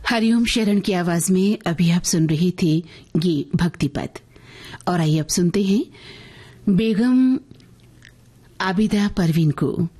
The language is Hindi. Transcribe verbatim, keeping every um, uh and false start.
हरिओम शरण की आवाज में अभी आप सुन रही थी ये भक्ति पद। और आइए अब सुनते हैं बेगम आबिदा परवीन को